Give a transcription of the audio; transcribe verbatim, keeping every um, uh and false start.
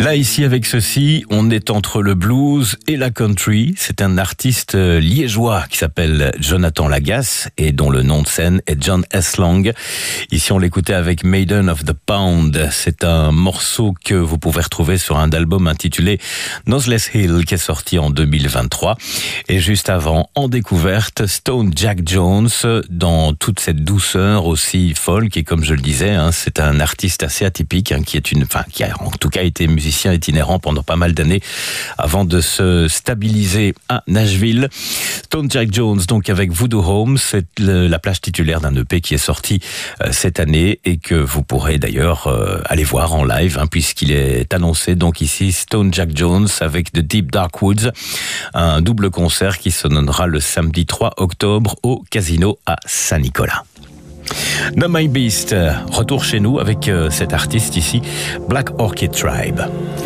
Là, ici, avec ceci, on est entre le blues et la country. C'est un artiste liégeois qui s'appelle Jonathan Lagasse et dont le nom de scène est John S. Long. Ici, on l'écoutait avec Maiden of the Pound. C'est un morceau que vous pouvez retrouver sur un album intitulé Nozless Hill qui est sorti en deux mille vingt-trois. Et juste avant, en découverte, Stone Jack Jones dans toute cette douceur aussi folk. Et comme je le disais, hein, c'est un artiste assez atypique hein, qui est une, enfin, qui a en tout cas été musicien itinérant pendant pas mal d'années avant de se stabiliser à Nashville. Stone Jack Jones, donc avec Voodoo Home, c'est le, la plage titulaire d'un E P qui est sorti euh, cette année et que vous pourrez d'ailleurs euh, aller voir en live hein, puisqu'il est annoncé donc ici Stone Jack Jones avec The Deep Dark Woods, un double concert qui se donnera le samedi trois octobre au Casino à Saint-Nicolas. No My Beast, retour chez nous avec euh, cet artiste ici, Black Orchid Tribe.